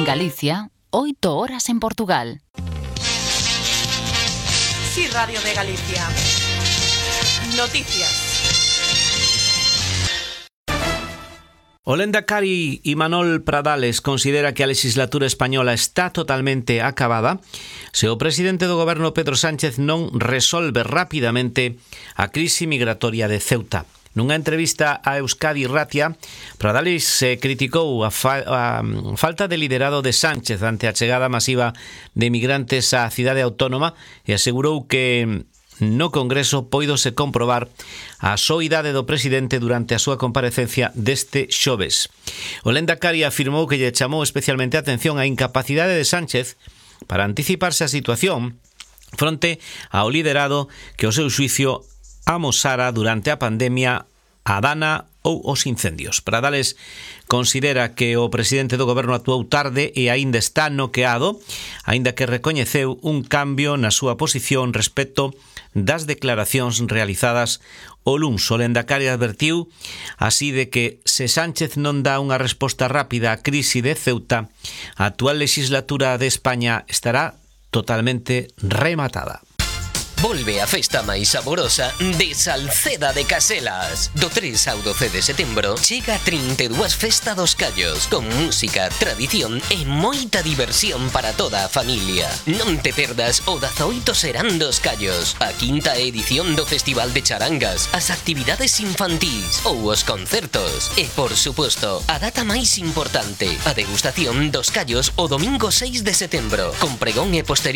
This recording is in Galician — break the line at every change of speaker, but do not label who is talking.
Galicia, 8 horas en Portugal.
Sí, Radio de Galicia. Noticias.
O Lehendakari Imanol Pradales considera que a legislatura española está totalmente acabada se o presidente do goberno Pedro Sánchez non resolve rapidamente a crise migratoria de Ceuta. Nunha entrevista a Euskadi Ratia, Pradales criticou a falta de liderado de Sánchez ante a chegada masiva de migrantes á cidade autónoma e asegurou que no Congreso poidose comprobar a soidade do presidente durante a súa comparecencia deste xoves. O Lehendakari afirmou que lle chamou especialmente a atención a incapacidade de Sánchez para anticiparse a situación fronte ao liderado que o seu xuicio amosara durante a pandemia, a dana ou os incendios. Pradales considera que o presidente do goberno actuou tarde e aínda está noqueado, aínda que recoñeceu un cambio na súa posición respecto das declaracións realizadas o luns. O Lehendakari advertiu así de que se Sánchez non dá unha resposta rápida á crise de Ceuta, a actual legislatura de España estará totalmente rematada.
Volve a festa máis saborosa de Salceda de Caselas. Do 3 ao 12 de setembro chega 32 Festa dos Callos, con música, tradición e moita diversión para toda a familia. Non te perdas o 18 Serán dos Callos, a quinta edición do Festival de Charangas, as actividades infantís ou os concertos. E, por suposto, a data máis importante, a degustación dos callos o domingo 6 de setembro, con pregón e posterior